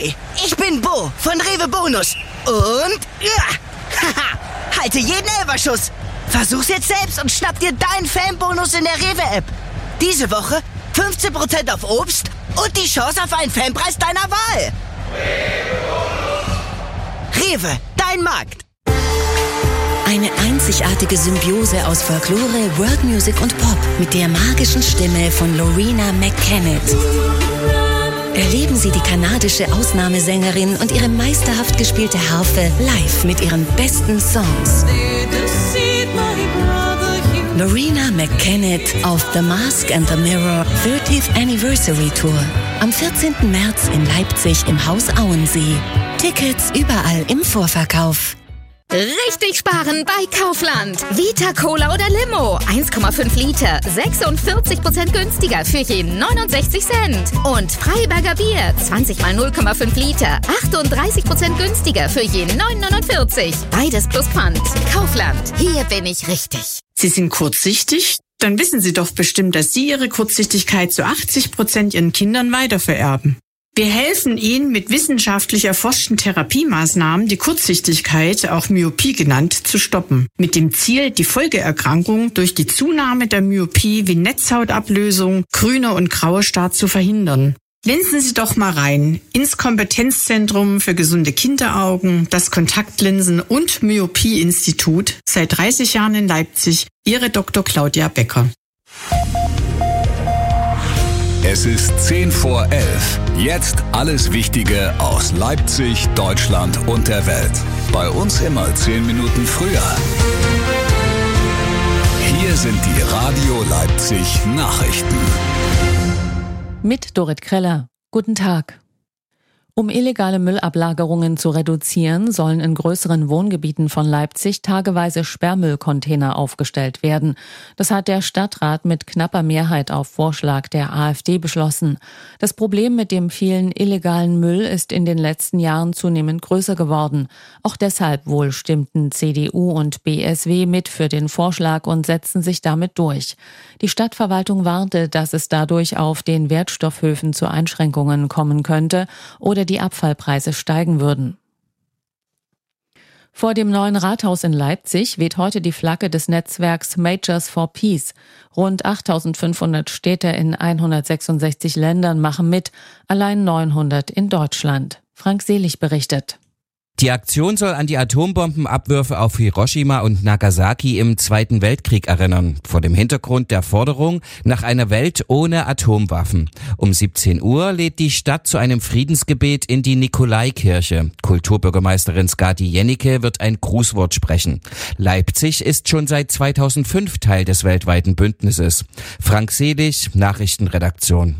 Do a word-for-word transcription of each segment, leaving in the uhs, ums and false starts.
Ahoi, ich bin Bo von Rewe Bonus. Und, ja, haha, halte jeden Elferschuss. Versuch's jetzt selbst und schnapp dir deinen Fanbonus in der Rewe-App. Diese Woche fünfzehn Prozent auf Obst und die Chance auf einen Fanpreis deiner Wahl. Rewe, dein Markt. Eine einzigartige Symbiose aus Folklore, World Music und Pop mit der magischen Stimme von Loreena McKennitt. Erleben Sie die kanadische Ausnahmesängerin und ihre meisterhaft gespielte Harfe live mit ihren besten Songs. Loreena McKennitt auf The Mask and the Mirror thirtieth Anniversary Tour. Am vierzehnten März in Leipzig im Haus Auensee. Tickets überall im Vorverkauf. Richtig sparen bei Kaufland. Vita Cola oder Limo. eins Komma fünf Liter. sechsundvierzig Prozent günstiger für je neunundsechzig Cent. Und Freiberger Bier. zwanzig mal null Komma fünf Liter. achtunddreißig Prozent günstiger für je neun neunundvierzig. Beides plus Pfand. Kaufland. Hier bin ich richtig. Sie sind kurzsichtig? Dann wissen Sie doch bestimmt, dass Sie Ihre Kurzsichtigkeit zu achtzig Prozent Ihren Kindern weitervererben. Wir helfen Ihnen mit wissenschaftlich erforschten Therapiemaßnahmen, die Kurzsichtigkeit, auch Myopie genannt, zu stoppen. Mit dem Ziel, die Folgeerkrankung durch die Zunahme der Myopie wie Netzhautablösung, grüner und grauer Star zu verhindern. Linsen Sie doch mal rein ins Kompetenzzentrum für gesunde Kinderaugen, das Kontaktlinsen- und Myopie-Institut, seit dreißig Jahren in Leipzig. Ihre Doktor Claudia Becker. Es ist zehn vor elf. Jetzt alles Wichtige aus Leipzig, Deutschland und der Welt. Bei uns immer zehn Minuten früher. Hier sind die Radio Leipzig Nachrichten. Mit Dorit Kreller. Guten Tag. Um illegale Müllablagerungen zu reduzieren, sollen in größeren Wohngebieten von Leipzig tageweise Sperrmüllcontainer aufgestellt werden. Das hat der Stadtrat mit knapper Mehrheit auf Vorschlag der AfD beschlossen. Das Problem mit dem vielen illegalen Müll ist in den letzten Jahren zunehmend größer geworden. Auch deshalb wohl stimmten C D U und B S W mit für den Vorschlag und setzten sich damit durch. Die Stadtverwaltung warnte, dass es dadurch auf den Wertstoffhöfen zu Einschränkungen kommen könnte oder die Abfallpreise steigen würden. Vor dem neuen Rathaus in Leipzig weht heute die Flagge des Netzwerks Majors for Peace. Rund achttausendfünfhundert Städte in hundertsechsundsechzig Ländern machen mit, allein neunhundert in Deutschland. Frank Selig berichtet. Die Aktion soll an die Atombombenabwürfe auf Hiroshima und Nagasaki im Zweiten Weltkrieg erinnern, vor dem Hintergrund der Forderung nach einer Welt ohne Atomwaffen. Um siebzehn Uhr lädt die Stadt zu einem Friedensgebet in die Nikolaikirche. Kulturbürgermeisterin Skadi Jennike wird ein Grußwort sprechen. Leipzig ist schon seit zweitausendfünf Teil des weltweiten Bündnisses. Frank Selig, Nachrichtenredaktion.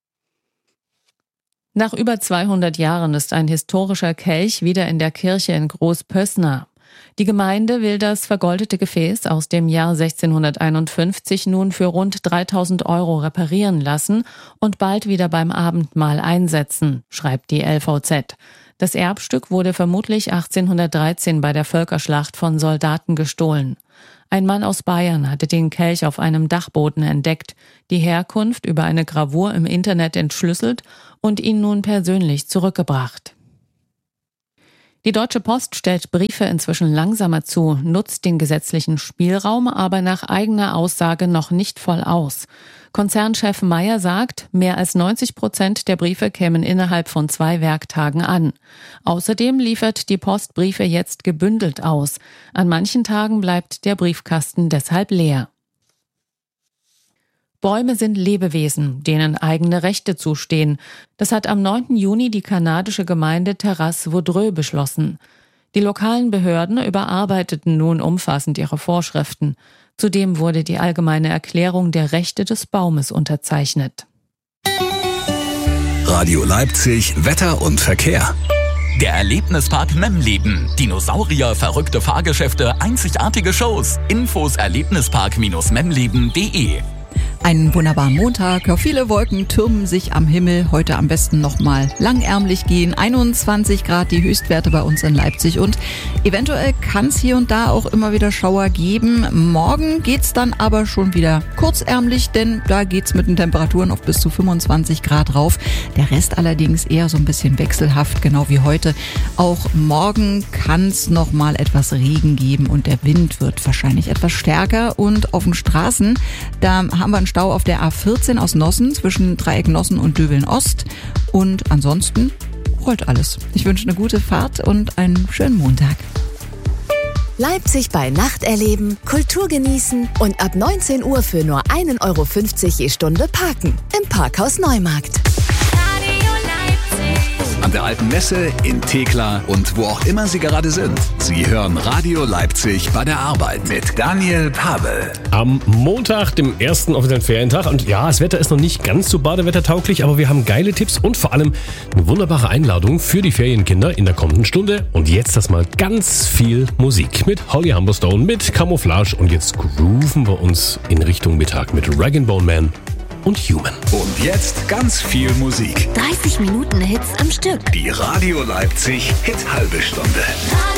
Nach über zweihundert Jahren ist ein historischer Kelch wieder in der Kirche in Großpößner. Die Gemeinde will das vergoldete Gefäß aus dem Jahr sechzehnhunderteinundfünfzig nun für rund dreitausend Euro reparieren lassen und bald wieder beim Abendmahl einsetzen, schreibt die L V Z. Das Erbstück wurde vermutlich achtzehnhundertdreizehn bei der Völkerschlacht von Soldaten gestohlen. Ein Mann aus Bayern hatte den Kelch auf einem Dachboden entdeckt, die Herkunft über eine Gravur im Internet entschlüsselt und ihn nun persönlich zurückgebracht. Die Deutsche Post stellt Briefe inzwischen langsamer zu, nutzt den gesetzlichen Spielraum, aber nach eigener Aussage noch nicht voll aus. Konzernchef Meyer sagt, mehr als neunzig Prozent der Briefe kämen innerhalb von zwei Werktagen an. Außerdem liefert die Post Briefe jetzt gebündelt aus. An manchen Tagen bleibt der Briefkasten deshalb leer. Bäume sind Lebewesen, denen eigene Rechte zustehen. Das hat am neunten Juni die kanadische Gemeinde Terrasse-Vaudreuil beschlossen. Die lokalen Behörden überarbeiteten nun umfassend ihre Vorschriften. Zudem wurde die Allgemeine Erklärung der Rechte des Baumes unterzeichnet. Radio Leipzig, Wetter und Verkehr. Der Erlebnispark Memleben. Dinosaurier, verrückte Fahrgeschäfte, einzigartige Shows. Infos erlebnispark Bindestrich memleben punkt de. Einen wunderbaren Montag. Ja, viele Wolken türmen sich am Himmel. Heute am besten nochmal langärmlich gehen. einundzwanzig Grad die Höchstwerte bei uns in Leipzig und eventuell kann es hier und da auch immer wieder Schauer geben. Morgen geht's dann aber schon wieder kurzärmlich, denn da geht's mit den Temperaturen auf bis zu fünfundzwanzig Grad rauf. Der Rest allerdings eher so ein bisschen wechselhaft, genau wie heute. Auch morgen kann es nochmal etwas Regen geben und der Wind wird wahrscheinlich etwas stärker. Und auf den Straßen, da haben wir einen Stau auf der A vierzehn aus Nossen zwischen Dreieck Nossen und Döbeln Ost. Und ansonsten rollt alles. Ich wünsche eine gute Fahrt und einen schönen Montag. Leipzig bei Nacht erleben, Kultur genießen und ab neunzehn Uhr für nur ein Euro fünfzig je Stunde parken. Im Parkhaus Neumarkt. An der Alten Messe, in Thekla und wo auch immer Sie gerade sind. Sie hören Radio Leipzig bei der Arbeit mit Daniel Pavel. Am Montag, dem ersten offiziellen Ferientag. Und ja, das Wetter ist noch nicht ganz so badewettertauglich, aber wir haben geile Tipps und vor allem eine wunderbare Einladung für die Ferienkinder in der kommenden Stunde. Und jetzt das mal ganz viel Musik mit Holly Humberstone, mit Camouflage. Und jetzt grooven wir uns in Richtung Mittag mit Rag and Bone Man und Human. Und jetzt ganz viel Musik. dreißig Minuten Hits am Stück. Die Radio Leipzig Hit halbe Stunde.